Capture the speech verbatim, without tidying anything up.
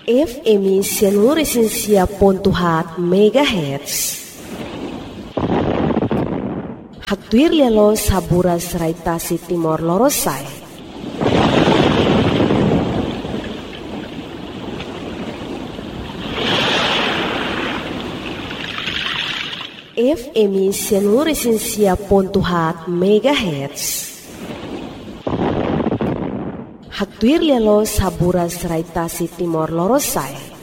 F M Sianuresinsia Pontuhat Megahertz. Hagtuir lialo saburas raitasi Timor Lorosai. F M Sianuresinsia Pontuhat Megahertz. Hagtuir lialo saburas raitasi Timor Lorosai.